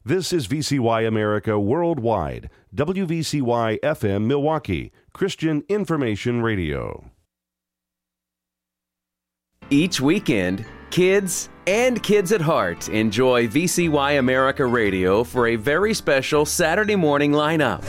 This is VCY America Worldwide, WVCY FM Milwaukee, Christian Information Radio. Each weekend, kids and kids at heart enjoy VCY America Radio for a very special Saturday morning lineup.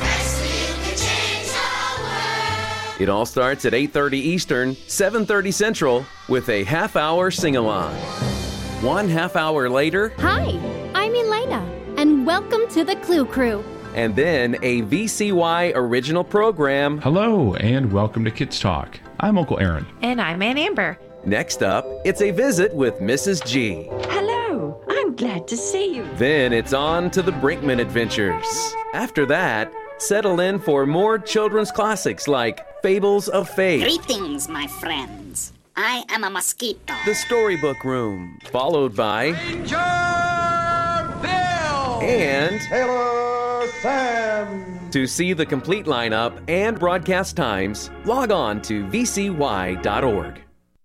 It all starts at 8:30 Eastern, 7:30 Central, with a half-hour sing-along. 1 half hour later... Hi, I'm Elena, and welcome to the Clue Crew. And then a VCY original program. Hello, and welcome to Kids Talk. I'm Uncle Aaron. And I'm Aunt Amber. Next up, it's a visit with Mrs. G. Hello, I'm glad to see you. Then it's on to the Brinkman Adventures. After that, settle in for more children's classics like Fables of Faith. Greetings, my friends. I am a mosquito. The Storybook Room, followed by Ranger Bill and Taylor Sam. To see the complete lineup and broadcast times, log on to vcy.org.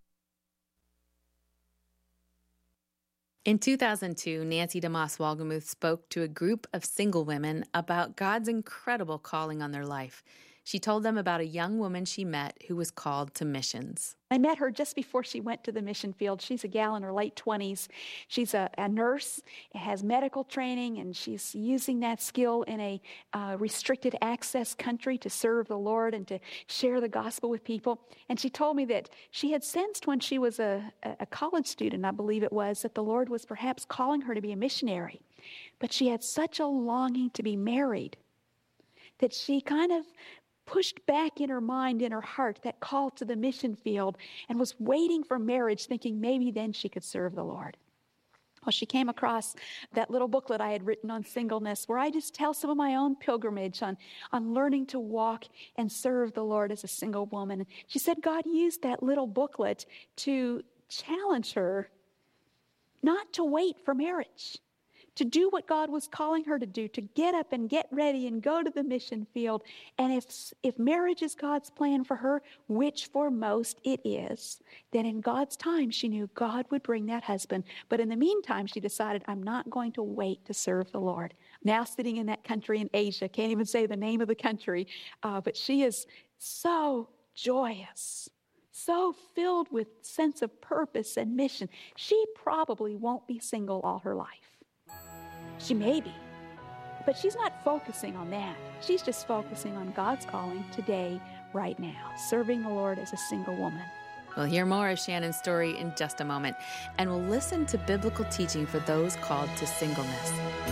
In 2002, Nancy DeMoss Wolgemuth spoke to a group of single women about God's incredible calling on their life. She told them about a young woman she met who was called to missions. I met her just before she went to the mission field. She's a gal in her late 20s. She's a nurse, has medical training, and she's using that skill in a restricted access country to serve the Lord and to share the gospel with people. And she told me that she had sensed when she was a college student, I believe it was, that the Lord was perhaps calling her to be a missionary. But she had such a longing to be married that she kind of pushed back in her mind, in her heart, that call to the mission field and was waiting for marriage, thinking maybe then she could serve the Lord. Well, she came across that little booklet I had written on singleness, where I just tell some of my own pilgrimage on learning to walk and serve the Lord as a single woman. She said God used that little booklet to challenge her not to wait for marriage, to do what God was calling her to do, to get up and get ready and go to the mission field. And if marriage is God's plan for her, which for most it is, then in God's time she knew God would bring that husband. But in the meantime, she decided, I'm not going to wait to serve the Lord. Now sitting in that country in Asia, can't even say the name of the country, but she is so joyous, so filled with sense of purpose and mission. She probably won't be single all her life. She may be, but she's not focusing on that. She's just focusing on God's calling today, right now, serving the Lord as a single woman. We'll hear more of Shannon's story in just a moment, and we'll listen to biblical teaching for those called to singleness.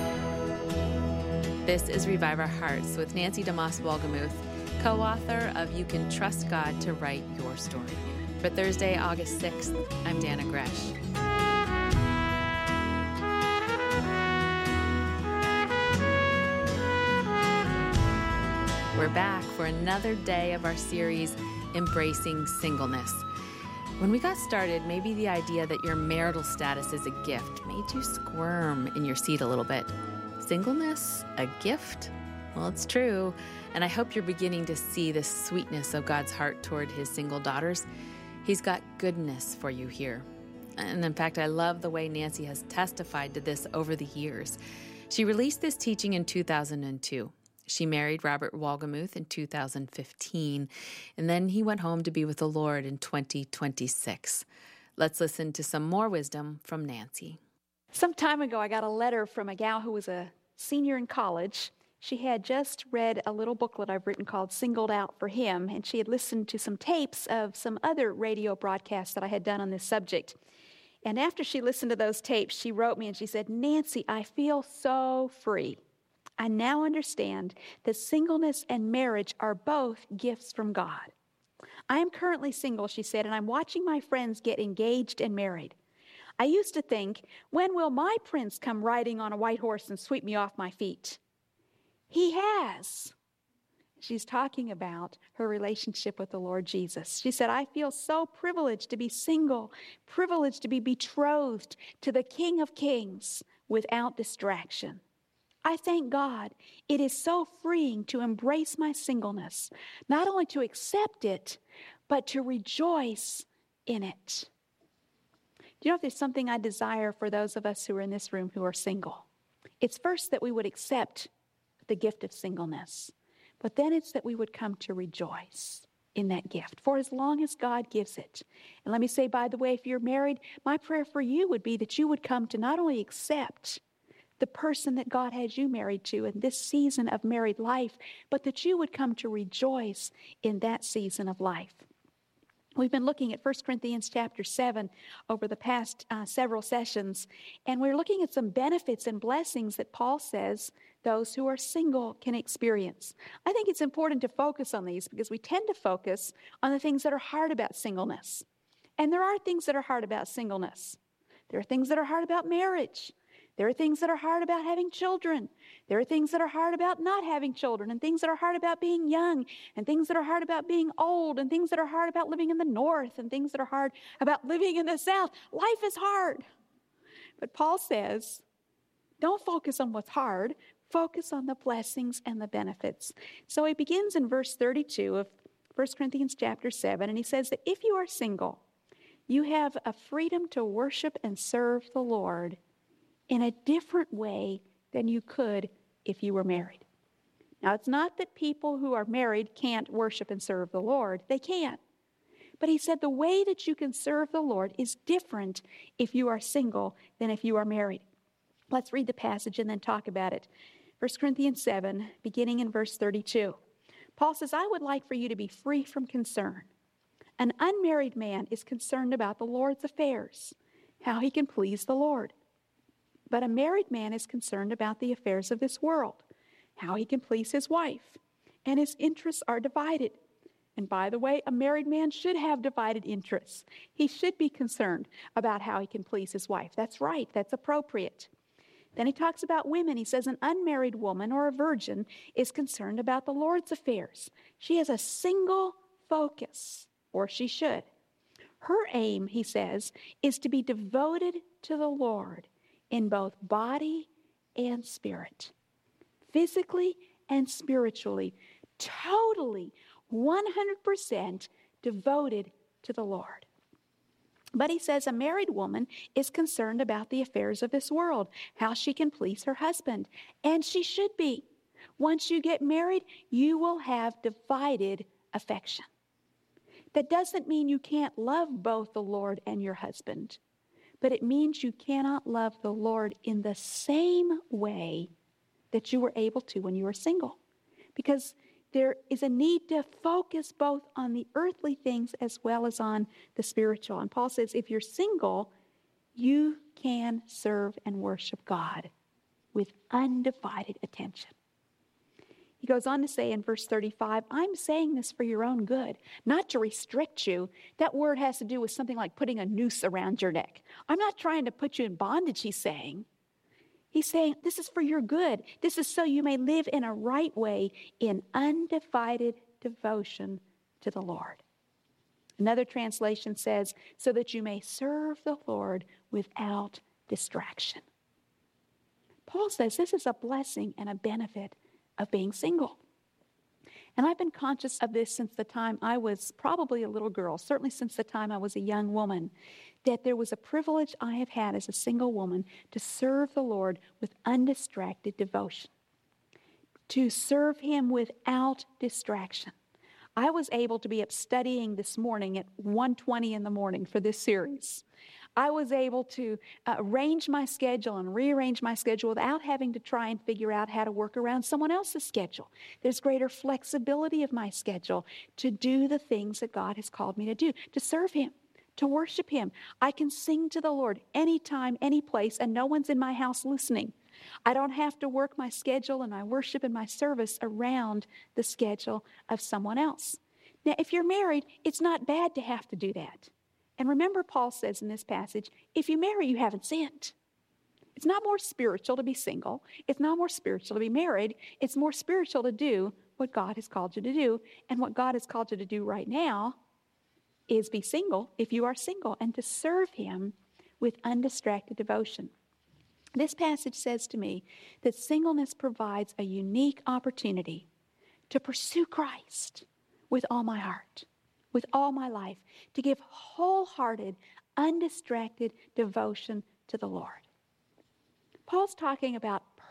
This is Revive Our Hearts with Nancy DeMoss Wolgemuth, co-author of You Can Trust God to Write Your Story. For Thursday, August 6th, I'm Dana Gresh. We're back for another day of our series, Embracing Singleness. When we got started, maybe the idea that your marital status is a gift made you squirm in your seat a little bit. Singleness? A gift? Well, it's true, and I hope you're beginning to see the sweetness of God's heart toward his single daughters. He's got goodness for you here. And in fact, I love the way Nancy has testified to this over the years. She released this teaching in 2002. She married Robert Wolgemuth in 2015, and then he went home to be with the Lord in 2026. Let's listen to some more wisdom from Nancy. Some time ago, I got a letter from a gal who was a senior in college. She had just read a little booklet I've written called Singled Out for Him, and she had listened to some tapes of some other radio broadcasts that I had done on this subject. And after she listened to those tapes, she wrote me and she said, Nancy, I feel so free. I now understand that singleness and marriage are both gifts from God. I am currently single, she said, and I'm watching my friends get engaged and married. I used to think, when will my prince come riding on a white horse and sweep me off my feet? He has. She's talking about her relationship with the Lord Jesus. She said, I feel so privileged to be single, privileged to be betrothed to the King of Kings without distraction. I thank God. It is so freeing to embrace my singleness, not only to accept it, but to rejoice in it. Do you know if there's something I desire for those of us who are in this room who are single? It's first that we would accept the gift of singleness, but then it's that we would come to rejoice in that gift for as long as God gives it. And let me say, by the way, if you're married, my prayer for you would be that you would come to not only accept the person that God has you married to in this season of married life, but that you would come to rejoice in that season of life. We've been looking at 1 Corinthians chapter 7 over the past several sessions, and we're looking at some benefits and blessings that Paul says those who are single can experience. I think it's important to focus on these because we tend to focus on the things that are hard about singleness. And there are things that are hard about singleness. There are things that are hard about marriage. There are things that are hard about having children. There are things that are hard about not having children, and things that are hard about being young, and things that are hard about being old, and things that are hard about living in the north, and things that are hard about living in the south. Life is hard. But Paul says, don't focus on what's hard. Focus on the blessings and the benefits. So he begins in verse 32 of 1 Corinthians chapter 7, and he says that if you are single, you have a freedom to worship and serve the Lord in a different way than you could if you were married. Now, it's not that people who are married can't worship and serve the Lord. They can. But he said the way that you can serve the Lord is different if you are single than if you are married. Let's read the passage and then talk about it. 1 Corinthians 7, beginning in verse 32. Paul says, I would like for you to be free from concern. An unmarried man is concerned about the Lord's affairs, how he can please the Lord. But a married man is concerned about the affairs of this world, how he can please his wife, and his interests are divided. And by the way, a married man should have divided interests. He should be concerned about how he can please his wife. That's right. That's appropriate. Then he talks about women. He says an unmarried woman or a virgin is concerned about the Lord's affairs. She has a single focus, or she should. Her aim, he says, is to be devoted to the Lord in both body and spirit, physically and spiritually, totally, 100% devoted to the Lord. But he says a married woman is concerned about the affairs of this world, how she can please her husband, and she should be. Once you get married, you will have divided affection. That doesn't mean you can't love both the Lord and your husband, but it means you cannot love the Lord in the same way that you were able to when you were single. Because there is a need to focus both on the earthly things as well as on the spiritual. And Paul says if you're single, you can serve and worship God with undivided attention. He goes on to say in verse 35, I'm saying this for your own good, not to restrict you. That word has to do with something like putting a noose around your neck. I'm not trying to put you in bondage, he's saying. He's saying this is for your good. This is so you may live in a right way in undivided devotion to the Lord. Another translation says, so that you may serve the Lord without distraction. Paul says this is a blessing and a benefit of being single. And I've been conscious of this since the time I was probably a little girl, certainly since the time I was a young woman, that there was a privilege I have had as a single woman to serve the Lord with undistracted devotion, to serve him without distraction. I was able to be up studying this morning at 1:20 in the morning for this series. I was able to arrange my schedule and rearrange my schedule without having to try and figure out how to work around someone else's schedule. There's greater flexibility of my schedule to do the things that God has called me to do, to serve him, to worship him. I can sing to the Lord anytime, any place, and no one's in my house listening. I don't have to work my schedule and my worship and my service around the schedule of someone else. Now, if you're married, it's not bad to have to do that. And remember, Paul says in this passage, if you marry, you haven't sinned. It's not more spiritual to be single. It's not more spiritual to be married. It's more spiritual to do what God has called you to do. And what God has called you to do right now is be single, if you are single, and to serve him with undistracted devotion. This passage says to me that singleness provides a unique opportunity to pursue Christ with all my heart, with all my life, to give wholehearted, undistracted devotion to the Lord. Paul's talking about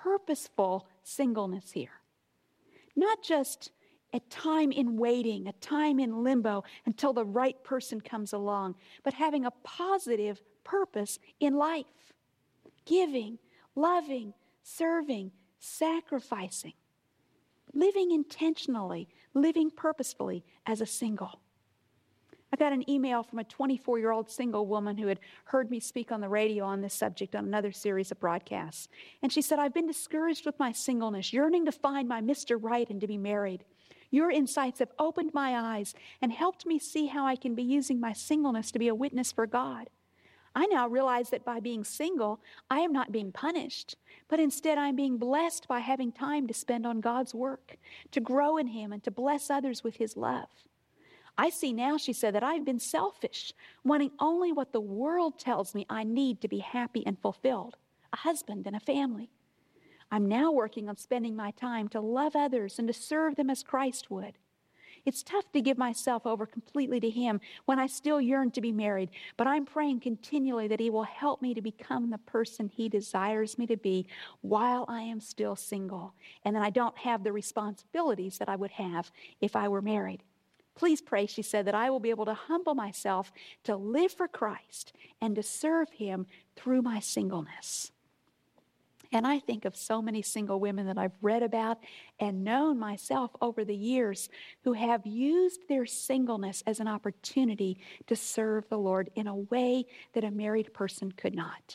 purposeful singleness here. Not just a time in waiting, a time in limbo until the right person comes along, but having a positive purpose in life. Giving, loving, serving, sacrificing. Living intentionally, living purposefully as a single. I got an email from a 24-year-old single woman who had heard me speak on the radio on this subject on another series of broadcasts. And she said, I've been discouraged with my singleness, yearning to find my Mr. Right and to be married. Your insights have opened my eyes and helped me see how I can be using my singleness to be a witness for God. I now realize that by being single, I am not being punished, but instead I'm being blessed by having time to spend on God's work, to grow in Him and to bless others with His love. I see now, she said, that I've been selfish, wanting only what the world tells me I need to be happy and fulfilled, a husband and a family. I'm now working on spending my time to love others and to serve them as Christ would. It's tough to give myself over completely to Him when I still yearn to be married, but I'm praying continually that He will help me to become the person He desires me to be while I am still single, and that I don't have the responsibilities that I would have if I were married. Please pray, she said, that I will be able to humble myself to live for Christ and to serve Him through my singleness. And I think of so many single women that I've read about and known myself over the years who have used their singleness as an opportunity to serve the Lord in a way that a married person could not.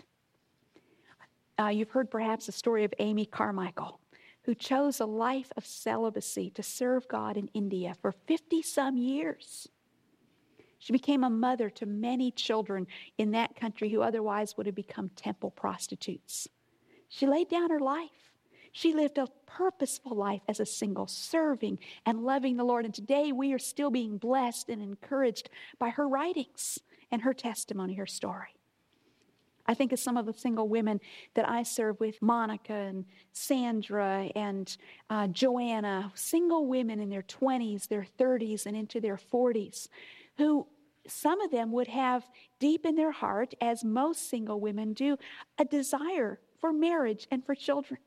You've heard perhaps the story of Amy Carmichael, who chose a life of celibacy to serve God in India for 50-some years. She became a mother to many children in that country who otherwise would have become temple prostitutes. She laid down her life. She lived a purposeful life as a single, serving and loving the Lord. And today we are still being blessed and encouraged by her writings and her testimony, her story. I think of some of the single women that I serve with, Monica and Sandra and Joanna, single women in their 20s, their 30s, and into their 40s, who some of them would have deep in their heart, as most single women do, a desire for marriage and for children.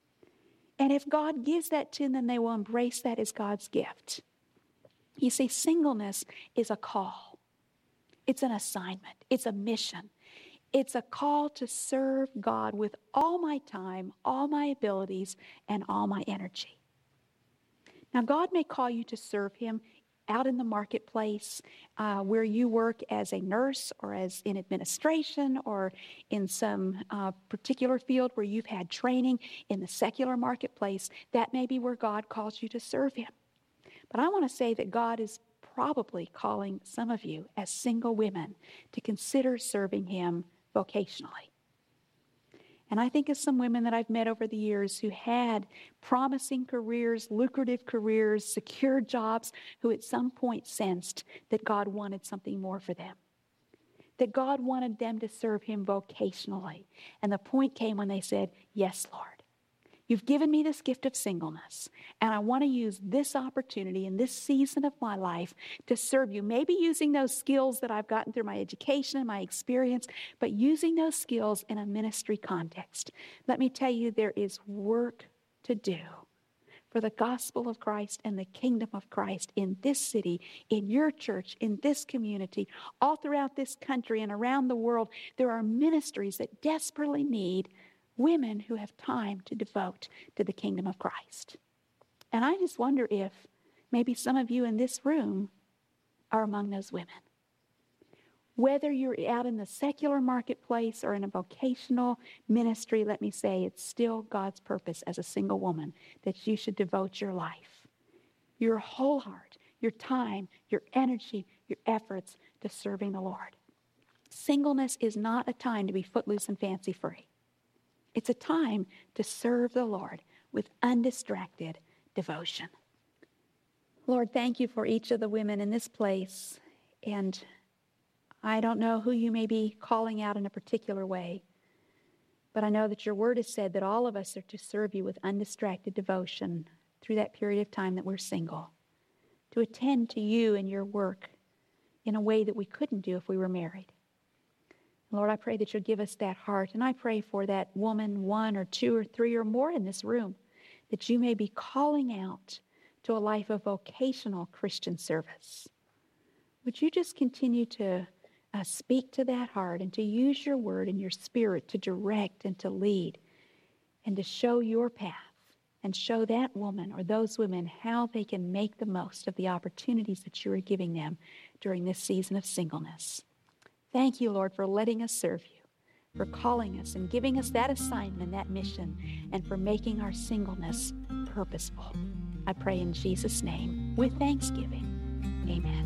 And if God gives that to them, they will embrace that as God's gift. You see, singleness is a call. It's an assignment. It's a mission. It's a call to serve God with all my time, all my abilities, and all my energy. Now, God may call you to serve Him out in the marketplace where you work as a nurse or as in administration or in some particular field where you've had training in the secular marketplace. That may be where God calls you to serve Him. But I want to say that God is probably calling some of you as single women to consider serving Him vocationally. And I think of some women that I've met over the years who had promising careers, lucrative careers, secure jobs, who at some point sensed that God wanted something more for them, that God wanted them to serve Him vocationally. And the point came when they said, "Yes, Lord, you've given me this gift of singleness, and I want to use this opportunity in this season of my life to serve you." Maybe using those skills that I've gotten through my education and my experience, but using those skills in a ministry context. Let me tell you, there is work to do for the gospel of Christ and the kingdom of Christ in this city, in your church, in this community, all throughout this country and around the world. There are ministries that desperately need women who have time to devote to the kingdom of Christ. And I just wonder if maybe some of you in this room are among those women. Whether you're out in the secular marketplace or in a vocational ministry, let me say it's still God's purpose as a single woman that you should devote your life, your whole heart, your time, your energy, your efforts to serving the Lord. Singleness is not a time to be footloose and fancy-free. It's a time to serve the Lord with undistracted devotion. Lord, thank you for each of the women in this place. And I don't know who you may be calling out in a particular way, but I know that your word has said that all of us are to serve you with undistracted devotion through that period of time that we're single, to attend to you and your work in a way that we couldn't do if we were married. Lord, I pray that you'll give us that heart. And I pray for that woman, 1 or 2 or 3 or more in this room, that you may be calling out to a life of vocational Christian service. Would you just continue to speak to that heart and to use your word and your spirit to direct and to lead and to show your path and show that woman or those women how they can make the most of the opportunities that you are giving them during this season of singleness. Thank you, Lord, for letting us serve you, for calling us and giving us that assignment and that mission, and for making our singleness purposeful. I pray in Jesus' name with thanksgiving. Amen.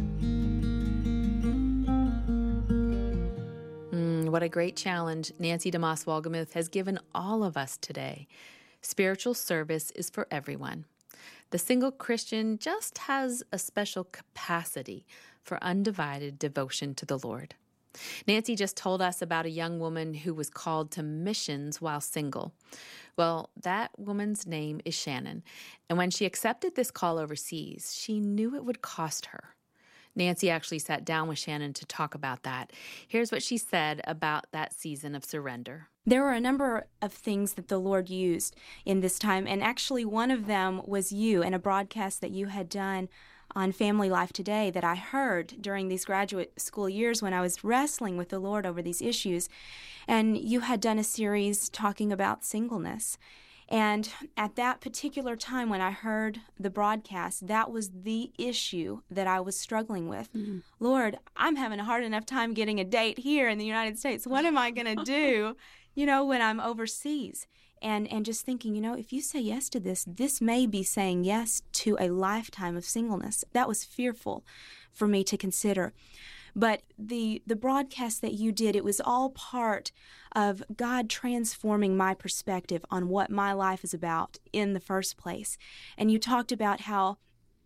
What a great challenge Nancy DeMoss Wolgemuth has given all of us today. Spiritual service is for everyone. The single Christian just has a special capacity for undivided devotion to the Lord. Nancy just told us about a young woman who was called to missions while single. Well, that woman's name is Shannon, and when she accepted this call overseas, she knew it would cost her. Nancy actually sat down with Shannon to talk about that. Here's what she said about that season of surrender. There were a number of things that the Lord used in this time, and actually one of them was you and a broadcast that you had done on Family Life Today that I heard during these graduate school years when I was wrestling with the Lord over these issues. And you had done a series talking about singleness. And at that particular time when I heard the broadcast, that was the issue that I was struggling with. Mm-hmm. Lord, I'm having a hard enough time getting a date here in the United States. What am I going to do, when I'm overseas? And just thinking, if you say yes to this may be saying yes to a lifetime of singleness. That was fearful for me to consider. But the broadcast that you did, it was all part of God transforming my perspective on what my life is about in the first place. And you talked about how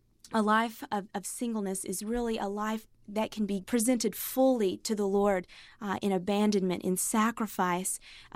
a life of singleness is really a life that can be presented fully to the Lord in abandonment, in sacrifice,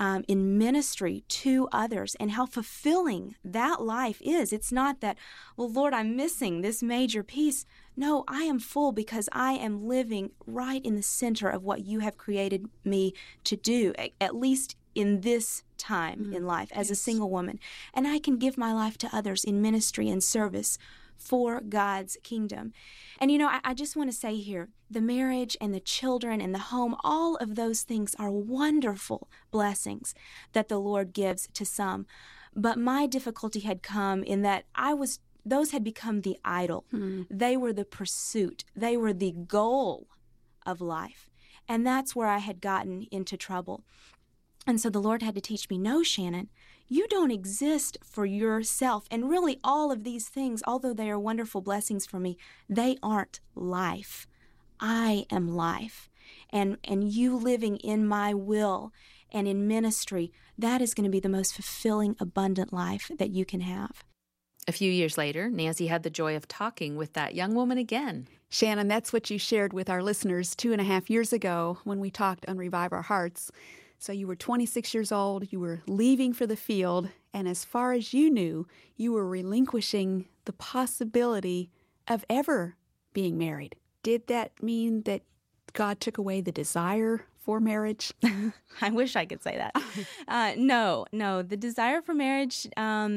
in ministry to others, and how fulfilling that life is. It's not that, well, Lord, I'm missing this major piece. No, I am full because I am living right in the center of what you have created me to do, at least in this time in life as a single woman. And I can give my life to others in ministry and service for God's kingdom. And I just want to say here, the marriage and the children and the home, all of those things are wonderful blessings that the Lord gives to some. But my difficulty had come in that those had become the idol. They were the pursuit. They were the goal of life. And that's where I had gotten into trouble. And so the Lord had to teach me, no, Shannon, you don't exist for yourself. And really all of these things, although they are wonderful blessings for me, they aren't life. I am life. And you living in my will and in ministry, that is going to be the most fulfilling, abundant life that you can have. A few years later, Nancy had the joy of talking with that young woman again. Shannon, that's what you shared with our listeners 2.5 years ago when we talked on Revive Our Hearts. So you were 26 years old, you were leaving for the field, and as far as you knew, you were relinquishing the possibility of ever being married. Did that mean that God took away the desire for marriage? I wish I could say that. No, the desire for marriage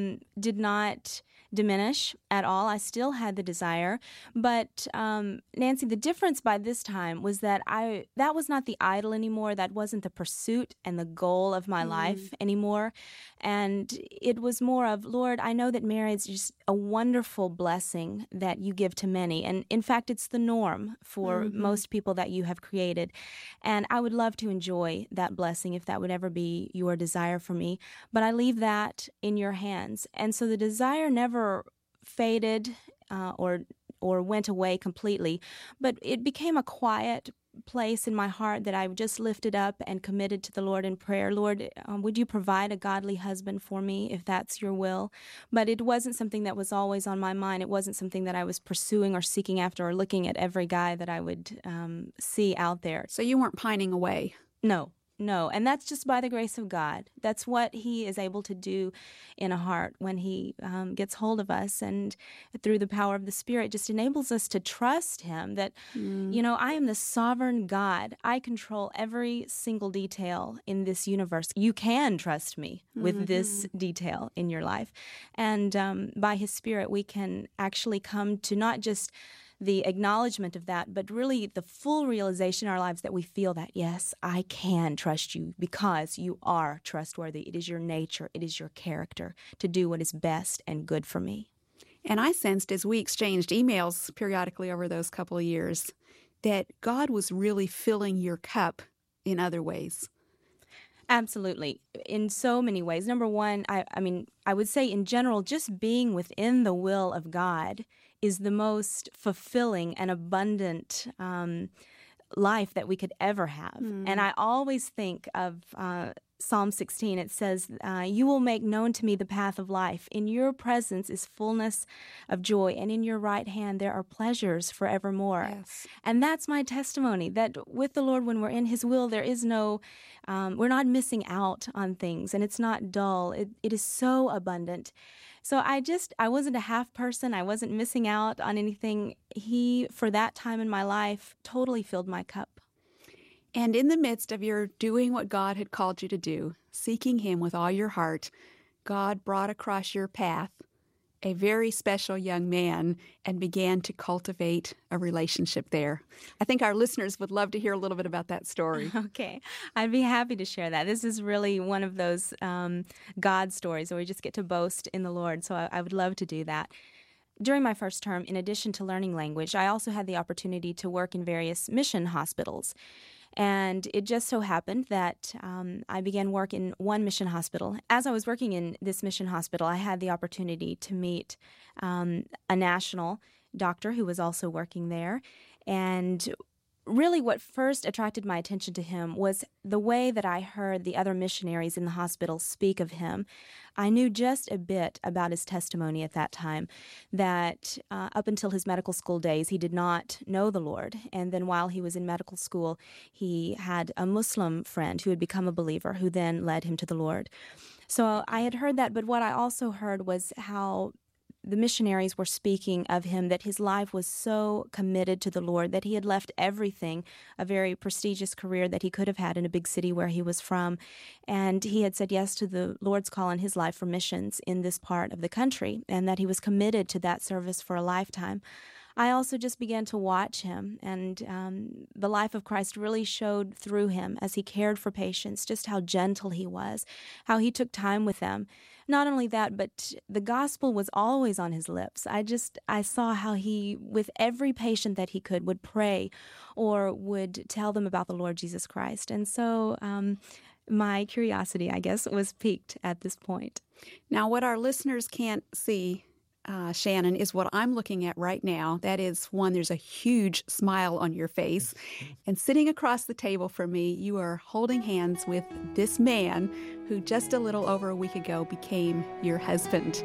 did not diminish at all. I still had the desire. But Nancy, the difference by this time was that that was not the idol anymore. That wasn't the pursuit and the goal of my life anymore. And it was more of, Lord, I know that marriage is just a wonderful blessing that you give to many. And in fact, it's the norm for most people that you have created. And I would love to enjoy that blessing if that would ever be your desire for me. But I leave that in your hands. And so the desire never faded or went away completely, but it became a quiet place in my heart that I just lifted up and committed to the Lord in prayer. Lord, would you provide a godly husband for me if that's your will? But it wasn't something that was always on my mind. It wasn't something that I was pursuing or seeking after or looking at every guy that I would see out there. So you weren't pining away? No. No. And that's just by the grace of God. That's what he is able to do in a heart when he gets hold of us, and through the power of the Spirit just enables us to trust him that, I am the sovereign God. I control every single detail in this universe. You can trust me with this detail in your life. And by his Spirit, we can actually come to not just the acknowledgement of that, but really the full realization in our lives that we feel that, yes, I can trust you because you are trustworthy. It is your nature, it is your character to do what is best and good for me. And I sensed as we exchanged emails periodically over those couple of years that God was really filling your cup in other ways. Absolutely. In so many ways. Number one, I would say in general, just being within the will of God is the most fulfilling and abundant life that we could ever have. And I always think of Psalm 16. It says, you will make known to me the path of life. In your presence is fullness of joy, and in your right hand there are pleasures forevermore. Yes. And that's my testimony, that with the Lord, when we're in his will, there is no, we're not missing out on things, and it's not dull. It is so abundant. So I wasn't a half person. I wasn't missing out on anything. He, for that time in my life, totally filled my cup. And in the midst of your doing what God had called you to do, seeking him with all your heart, God brought across your path a very special young man and began to cultivate a relationship there. I think our listeners would love to hear a little bit about that story. Okay. I'd be happy to share that. This is really one of those God stories where we just get to boast in the Lord, so I would love to do that. During my first term, in addition to learning language, I also had the opportunity to work in various mission hospitals. And it just so happened that I began work in one mission hospital. As I was working in this mission hospital, I had the opportunity to meet a national doctor who was also working there. And really what first attracted my attention to him was the way that I heard the other missionaries in the hospital speak of him. I knew just a bit about his testimony at that time, that up until his medical school days, he did not know the Lord. And then while he was in medical school, he had a Muslim friend who had become a believer, who then led him to the Lord. So I had heard that, but what I also heard was how the missionaries were speaking of him, that his life was so committed to the Lord, that he had left everything, a very prestigious career that he could have had in a big city where he was from, and he had said yes to the Lord's call in his life for missions in this part of the country, and that he was committed to that service for a lifetime. I also just began to watch him, and the life of Christ really showed through him as he cared for patients, just how gentle he was, how he took time with them. Not only that, but the gospel was always on his lips. I saw how he, with every patient that he could, would pray or would tell them about the Lord Jesus Christ. And so my curiosity, I guess, was piqued at this point. Now, what our listeners can't see, Shannon, is what I'm looking at right now. That is, one, there's a huge smile on your face. And sitting across the table from me, you are holding hands with this man who just a little over a week ago became your husband.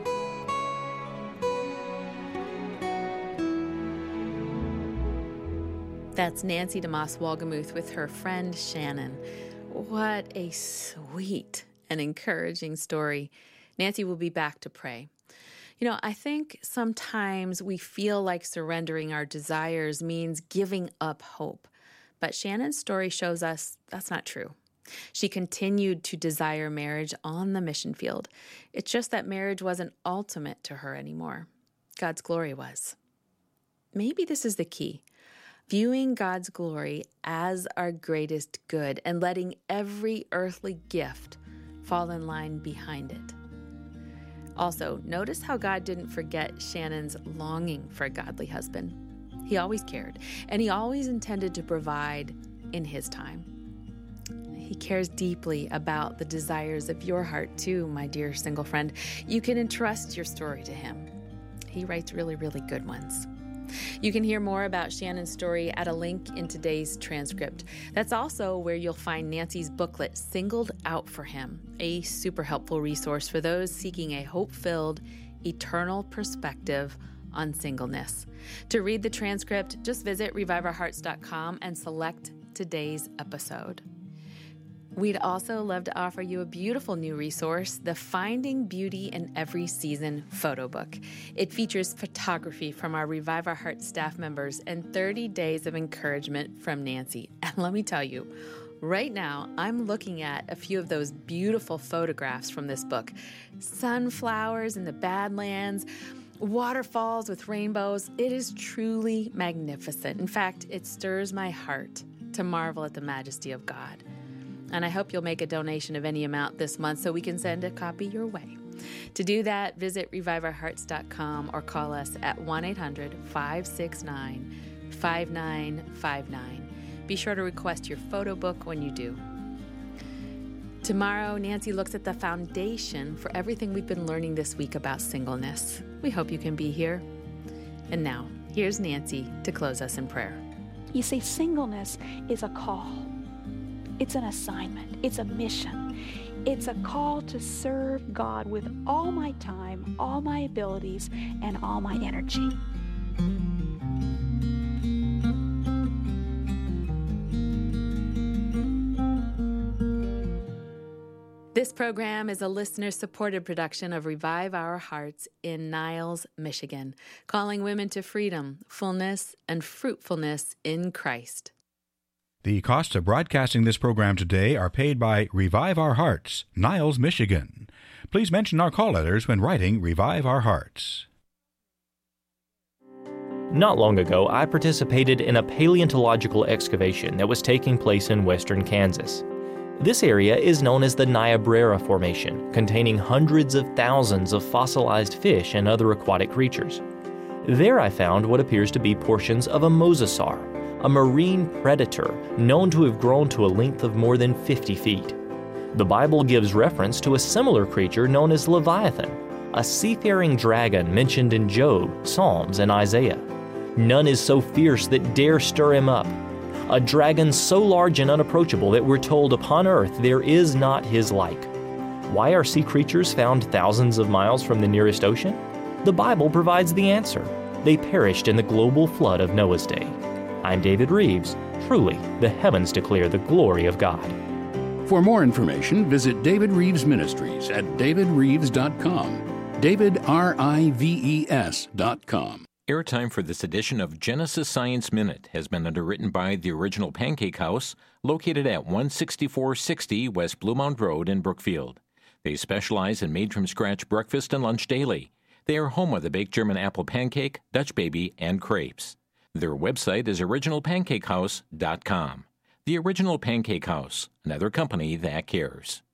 That's Nancy DeMoss Wolgemuth with her friend Shannon. What a sweet and encouraging story. Nancy will be back to pray. You know, I think sometimes we feel like surrendering our desires means giving up hope. But Shannon's story shows us that's not true. She continued to desire marriage on the mission field. It's just that marriage wasn't ultimate to her anymore. God's glory was. Maybe this is the key. Viewing God's glory as our greatest good and letting every earthly gift fall in line behind it. Also, notice how God didn't forget Shannon's longing for a godly husband. He always cared, and he always intended to provide in his time. He cares deeply about the desires of your heart too, my dear single friend. You can entrust your story to him. He writes really, really good ones. You can hear more about Shannon's story at a link in today's transcript. That's also where you'll find Nancy's booklet, Singled Out for Him, a super helpful resource for those seeking a hope-filled, eternal perspective on singleness. To read the transcript, just visit reviveourhearts.com and select today's episode. We'd also love to offer you a beautiful new resource, the Finding Beauty in Every Season photo book. It features photography from our Revive Our Hearts staff members and 30 days of encouragement from Nancy. And let me tell you, right now, I'm looking at a few of those beautiful photographs from this book. Sunflowers in the Badlands, waterfalls with rainbows. It is truly magnificent. In fact, it stirs my heart to marvel at the majesty of God. And I hope you'll make a donation of any amount this month so we can send a copy your way. To do that, visit reviveourhearts.com or call us at 1-800-569-5959. Be sure to request your photo book when you do. Tomorrow, Nancy looks at the foundation for everything we've been learning this week about singleness. We hope you can be here. And now, here's Nancy to close us in prayer. You see, singleness is a call. It's an assignment. It's a mission. It's a call to serve God with all my time, all my abilities, and all my energy. This program is a listener-supported production of Revive Our Hearts in Niles, Michigan, calling women to freedom, fullness, and fruitfulness in Christ. The costs of broadcasting this program today are paid by Revive Our Hearts, Niles, Michigan. Please mention our call letters when writing Revive Our Hearts. Not long ago, I participated in a paleontological excavation that was taking place in western Kansas. This area is known as the Niobrara Formation, containing hundreds of thousands of fossilized fish and other aquatic creatures. There I found what appears to be portions of a mosasaur, a marine predator known to have grown to a length of more than 50 feet. The Bible gives reference to a similar creature known as Leviathan, a seafaring dragon mentioned in Job, Psalms, and Isaiah. None is so fierce that dare stir him up. A dragon so large and unapproachable that we're told upon earth there is not his like. Why are sea creatures found thousands of miles from the nearest ocean? The Bible provides the answer. They perished in the global flood of Noah's day. I'm David Reeves. Truly, the heavens declare the glory of God. For more information, visit David Reeves Ministries at davidreeves.com. DavidRives.com. Airtime for this edition of Genesis Science Minute has been underwritten by the Original Pancake House, located at 16460 West Bluemount Road in Brookfield. They specialize in made-from-scratch breakfast and lunch daily. They are home of the baked German apple pancake, Dutch baby, and crepes. Their website is originalpancakehouse.com. The Original Pancake House, another company that cares.